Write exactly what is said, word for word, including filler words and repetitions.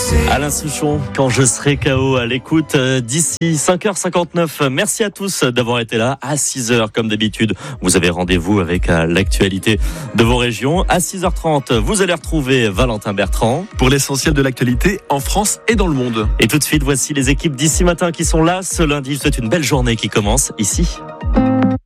Alain Souchon, quand je serai K O à l'écoute d'ici cinq heures cinquante-neuf. Merci à tous d'avoir été là. À six heures, comme d'habitude, vous avez rendez-vous avec l'actualité de vos régions. À six heures trente, vous allez retrouver Valentin Bertrand pour l'essentiel de l'actualité en France et dans le monde. Et tout de suite, voici les équipes d'ici matin qui sont là ce lundi. C'est une belle journée qui commence ici.